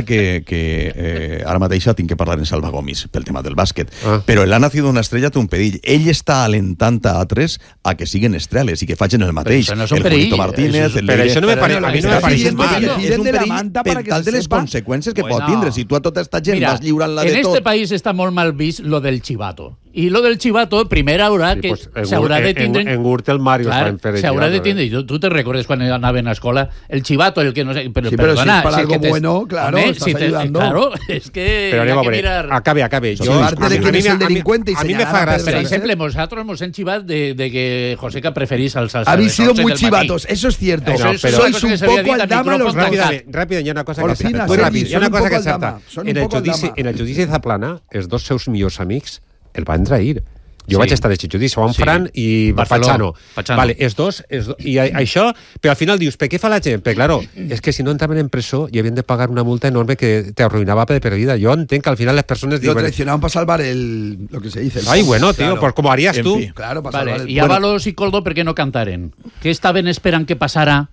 que ara mateixa tinc que parlar en Salva Gomis pel tema del bàsquet. Ah. Però el ha nacido una estrella té un perill. Ell està alentant a altres a que siguen estrelles i que facin el mateix. això no és un el perill. Julito Martínez, Això és- el Però Leire. això no me Però pareix... no, A mi no està me pareix dient mal. que És tiren un de la perill manta per para que tal se de les sepa. conseqüències que pot Bueno. tindre. Si tu a tota esta gent vas lliurant-la en de este tot... país està molt mal vist lo del chivato. I lo del chivato, primer haurà Sí, que pues, en s'haurà de Gur- tindre... en Gürtel Mario Clar, està en s'haurà de chivato, tindre... Tu te recordes quan anaven a escola? El chivato, el que no sé... Però, Sí, pero perdona, si es para si algo que te- bueno, claro, estás ayudando. Claro, és que Però hi anem ha a que veure, mirar... acabe. Sí, parte de quién es el delincuente y a mi me señalar fa a gràcia. Per Pedro exemple, nosaltres hemos enchivat de que Joseca preferís als Habéis sido muy del matí. chivatos, eso es cierto. Eso es pero- una Sois cosa que un se había poco dit al al dama los micrófono. dos. Ràpidament, hi ha una cosa que Orfina, certa. Muy Sergi, ràpid, hi ha són una un cosa poco que al certa. dama, són un En el poco al judici, dama. en el judici de Zaplana, els dos seus millors amics el van trair. Jo Sí. vaig estar a aquest judici, Juan Sí. Fran i Barceló. Pachano. Vale, els dos, i això, però al final dius, per què fa la gent? Perquè, claro, és que si no entraven en presó i havien de pagar una multa enorme que te arruïnava de per vida. Jo entenc que al final les persones Lo diuen... traicionaron para salvar lo que se dice. Ai, bueno, tío, Claro. pues como harías En tú. fi. Claro, para Vale, salvar el... i Ábalos i Coldo per què no cantaren? Què estaven esperant que passara?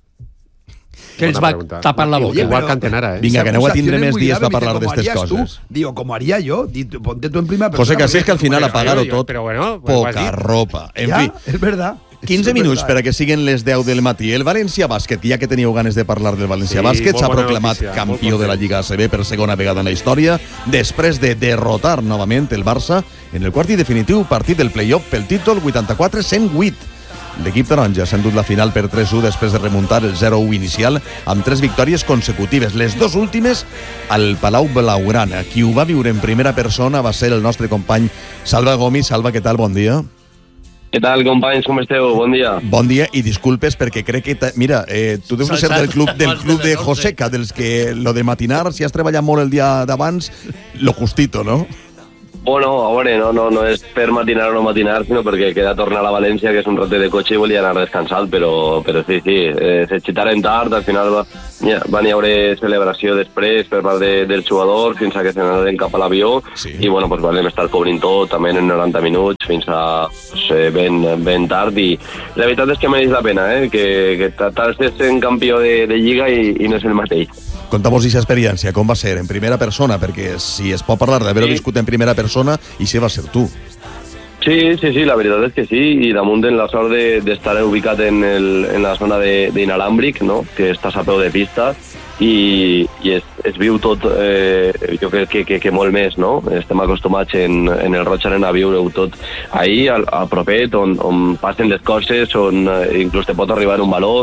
Que els Bona va pregunta. tapar la boca. Igual canten ara, eh? Vinga, que aneu a tindre Esa més acusación es dies muy de parlar grave, me d'estes dice, ¿cómo harías coses. tú? Digo, ¿cómo haría yo? Ponte tú en primera persona. José, que sí, és que al porque- final Bueno, apagar-ho jo- tot, però bueno, pues ho has poca dit. ropa. En Ya, fi, es verdad. 15 Es minuts verdad. per a que siguin les 10 del matí. El València Bàsquet, ja que teníeu ganes de parlar del València Sí, Bàsquet, molt s'ha bona proclamat notícia, campió molt de la content. Lliga ACB per segona vegada en la història, després de derrotar novament el Barça en el quart i definitiu partit del play-off pel títol 84-108. L'equip taronja s'ha endut la final per 3-1 després de remuntar el 0-1 inicial amb 3 victòries consecutives, les dues últimes al Palau Blaugrana. Qui ho va viure en primera persona va ser el nostre company Salva Gomis. Salva, què tal? Bon dia. Què tal, companys? Com esteu? Bon dia. Bon dia i disculpes perquè crec que... Mira, tu deus ser del club de Joseca, dels que lo de matinar, si has treballat molt el dia d'abans, lo justito, no? Bueno, a veure, no és per matinar o no matinar, sinó perquè queda tornar a València, que és un ratet de cotxe i volia anar descansant, però sí, s'excitaren tard, al final van hi haure celebració després per part dels jugadors fins a que se n'anaven cap a l'avió, Sí. i bueno, pues vam estar cobrint tot, també en 90 minuts, fins a ben tard, i la veritat és que mereix la pena, que estàs sent campió de Lliga i no és el mateix. Conta'm-nos aquesta experiència, com va ser en primera persona, perquè si es pot parlar d'haver-ho Sí. viscut en primera persona, i si va ser tu. Sí, la veritat és que sí, i damunt en la sort d'estar ubicat en la zona d'Inalàmbric, no? Que estàs a peu de pista, i es viu tot, jo crec que molt més, no? Estem acostumats en el Roig Arena a viure-ho tot ahir, a propet, on passen les coses, on inclús te pot arribar un baló,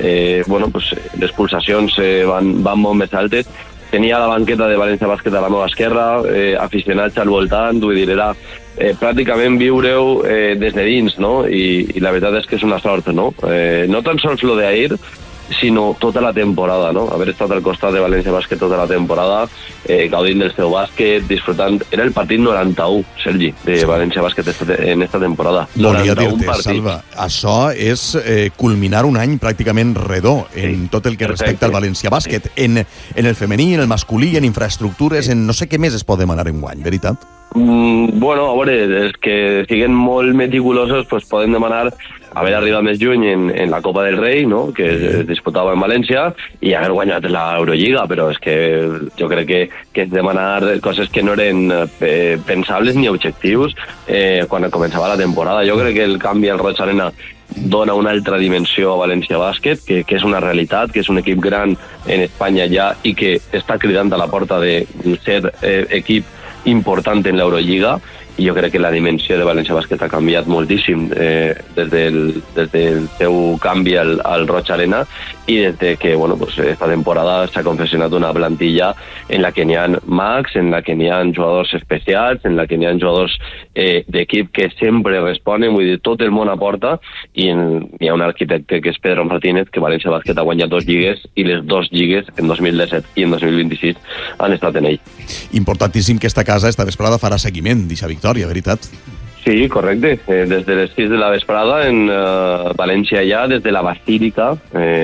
les pulsacions van molt més altes. Tenia la banqueta de València Bàsquet a la meva esquerra, aficionats al voltant, vull dir, era pràcticament viure-ho des de dins, no? I la veritat és que és una sort, no? No tan sols lo d'ahir, sinó tota la temporada, no? Haver estat al costat de València Bàsquet tota la temporada, gaudint del seu bàsquet, disfrutant. Era el partit 91, Sergi, de València Bàsquet en esta temporada. Volia dir-te, Salva, això és culminar un any pràcticament redó en tot el que respecta al València Bàsquet, en el femení, en el masculí, en infraestructures, en no sé què més es pot demanar en guany, veritat? Bueno, a veure, els que siguin molt meticulosos pues poden demanar haver arribat més lluny en la Copa del Rei, no? Que es disputava en València, i haver guanyat l'Eurolliga, però és que jo crec que és demanar coses que no eren pensables ni objectius quan començava la temporada. Jo crec que el canvi al Roig Arena dona una altra dimensió a València Bàsquet, que és una realitat, que és un equip gran en Espanya ja i que està cridant a la porta de ser equip important en l'Eurolliga, i jo crec que la dimensió de València Bàsquet ha canviat moltíssim des del seu canvi al Roig Arena, i des que esta temporada s'ha confeccionat una plantilla en la que n'hi ha mags, en la que n'hi ha jugadors especials, en la que n'hi ha jugadors d'equip que sempre responen, vull dir, tot el món aporta, i hi ha un arquitecte que és Pedro Martínez, que València Bàsquet ha guanyat 2 lligues, i les 2 lligues en 2017 i en 2026 han estat en ell. Importantíssim que esta casa esta vesprada farà seguiment d'aquesta victòria, veritat? Sí, correcte. Des de les 6 de la vesprada en València ja, des de la Basílica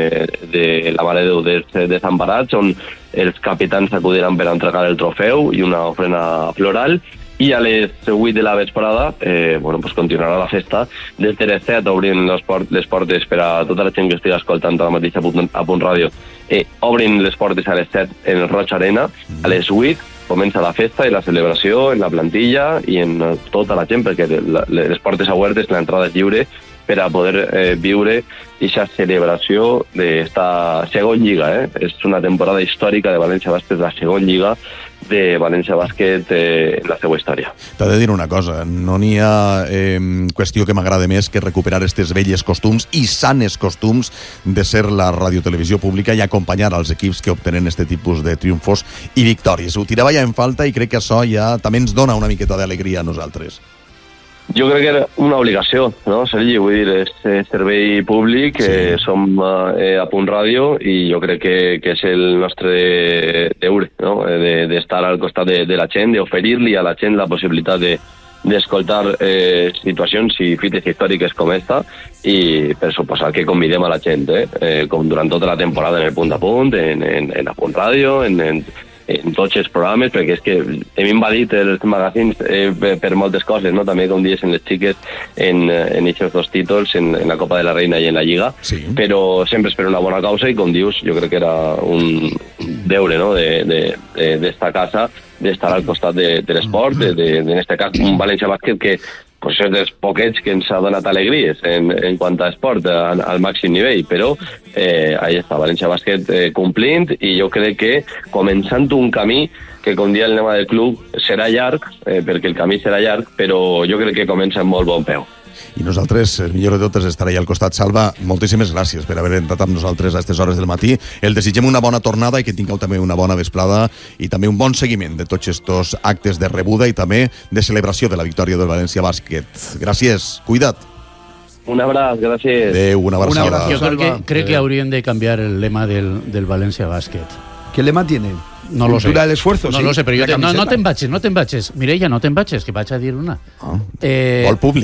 de la Mare de Déu dels Desemparats, on els capitans acudiran per entregar el trofeu i una ofrena floral, i a les 8 de la vesprada continuarà la festa. Des de les 7 obrin les portes per a tota la gent que estigui escoltant ara mateix a Punt Ràdio. Obrin les portes a les 7 en el Roig Arena, a les 8 comença la festa i la celebració en la plantilla i en tota la gent, perquè les portes obertes, l'entrada és lliure, per a poder viure aquesta celebració d'esta segona lliga. És una temporada històrica de València Bàsquet, la segona lliga de València Bàsquet en la seva història. T'he de dir una cosa, no n'hi ha qüestió que m'agrada més que recuperar aquests velles costums i sanes costums de ser la radiotelevisió pública i acompanyar als equips que obtenen aquest tipus de triomfos i victòries. Ho tirava ja en falta i crec que això ja també ens dona una miqueta d'alegria a nosaltres. Jo crec que era una obligació, no, Sergi? Vull dir, és servei públic, som a Punt Ràdio, i jo crec que és el nostre deure, no? D'estar al costat de la gent, d'oferir-li a la gent la possibilitat d'escoltar situacions i fites històriques com esta, i per suposar que convidem a la gent, com durant tota la temporada en el Punt a Punt, en la Punt Ràdio, en tots els programes, perquè és que hem invadit els magazins per moltes coses, no? També, com dius, en les xiques, en aquests 2 títols, en la Copa de la Reina i en la Lliga, sí. Però sempre és per una bona causa, i com dius, jo crec que era un deure, no? d'esta casa, d'estar al costat de l'esport, en este cas un València Bàsquet que pues és dels poquets que ens ha donat alegries en quant a esport al màxim nivell, però ahí està, València Bàsquet complint, i jo crec que començant un camí que, com dia el lema del club, serà llarg, perquè el camí serà llarg, però jo crec que comença amb molt bon peu. I nosaltres, el millor de tot és estar allà al costat. Salva, moltíssimes gràcies per haver entrat amb nosaltres a aquestes hores del matí. El desitgem una bona tornada i que tingueu també una bona vesprada i també un bon seguiment de tots estos actes de rebuda i també de celebració de la victòria del València Bàsquet. Gràcies, cuida't. Un abraç, gràcies. Adéu, una abraçada. Yo creo que habrían de cambiar el lema del Valencia Basket. ¿Qué lema tiene? No lo sé. Cultura del esfuerzo, no sí. lo sé, pero no te embaches, no te embaches. Mireia, no te embaches, que vaig a dir una. Vol públic.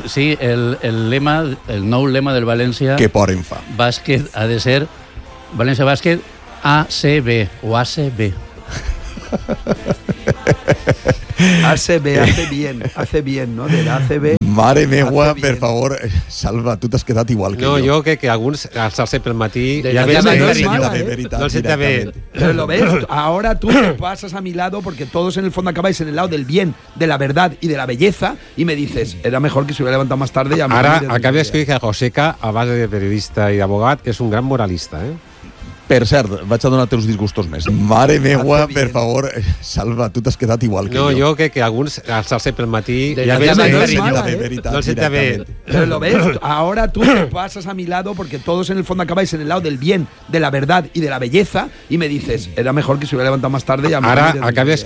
El lema, el nou lema del València... Que por en fa. Bàsquet ha de ser València Bàsquet ACB o ACB. Hace bien, ¿no? De la ACB. Mare meva, Hace per bien. favor, Salva, tu t'has quedat igual que No, jo. jo crec que alguns alçar-se pel matí... De ja la ves llama que no no es mala, de ¿eh? veritat, el senta bé. directament. Pero lo ves, ahora tú te pasas a mi lado porque todos en el fondo acabáis en el lado del bien, de la verdad y de la belleza y me dices, era mejor que se hubiera levantado más tarde y a mí Ara me acaba d'escriure que Joseca, a base de periodista i d'abogat, és un gran moralista, eh? Per cert, vaig a donar-te uns disgustos més. Mare meva, Hace per bien. favor, Salva, tu t'has quedat igual que No, jo. jo crec que alguns alçar-se pel matí... De ja la ves llama que no de es mala, de ¿eh? veritat, no el senta bé. directament. Pero lo ves, ahora tú te pasas a mi lado porque todos en el fondo acabáis en el lado del bien, de la verdad y de la belleza y me dices, era mejor que se hubiera levantado más tarde y a mí Ara me acaba d'escriure